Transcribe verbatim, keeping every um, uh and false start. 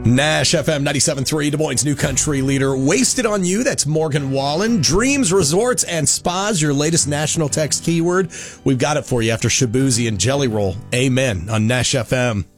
Nash F M ninety-seven point three, Des Moines' new country leader. Wasted on You, that's Morgan Wallen. Dreams, resorts, and spas, your latest national text keyword. We've got it for you after Shabuzi and Jelly Roll. Amen on Nash F M.